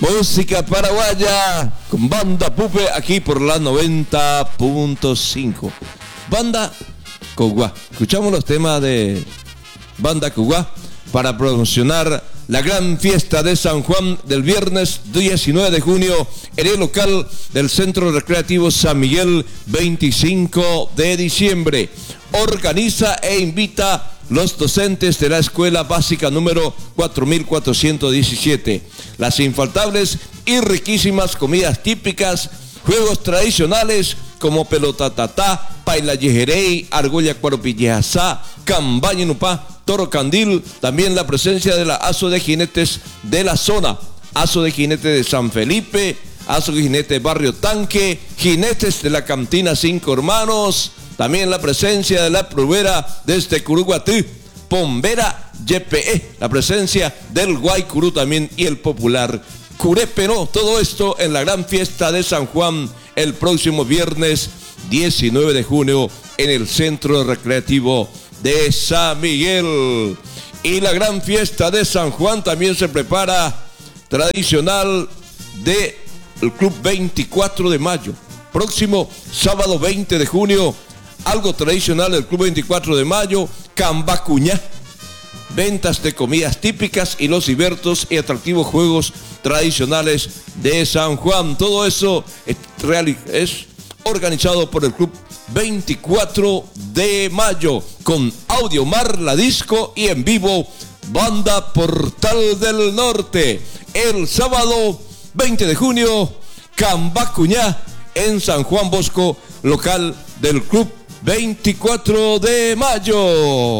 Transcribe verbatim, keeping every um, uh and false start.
Música paraguaya con Banda Pupe aquí por la noventa punto cinco. Banda Cogua. Escuchamos los temas de Banda Cogua para promocionar la gran fiesta de San Juan del viernes diecinueve de junio en el local del Centro Recreativo San Miguel, veinticinco de diciembre. Organiza e invita los docentes de la Escuela Básica número cuatro mil cuatrocientos diecisiete. Las infaltables y riquísimas comidas típicas, juegos tradicionales como pelota tatá, paila yejerey, argolla cuaropillejazá, cambaña nupá, toro candil, también la presencia de la Aso de Jinetes de la zona, Aso de Jinete de San Felipe, Aso de Jinete de Barrio Tanque, jinetes de la Cantina Cinco Hermanos, también la presencia de la Pruvera desde Curuguatí, Pombera Y P E, la presencia del Guaycurú también y el popular Curépero. Todo esto en la gran fiesta de San Juan el próximo viernes diecinueve de junio en el Centro Recreativo de San Miguel. Y la gran fiesta de San Juan también se prepara tradicional del Club veinticuatro de mayo. Próximo sábado veinte de junio, algo tradicional del Club veinticuatro de mayo, Cambacuñá. Ventas de comidas típicas y los diversos y atractivos juegos tradicionales de San Juan. Todo eso es, es organizado por el Club veinticuatro de mayo con Audio Mar, la disco y en vivo Banda Portal del Norte. El sábado veinte de junio, Cambacuñá en San Juan Bosco, local del Club veinticuatro de mayo.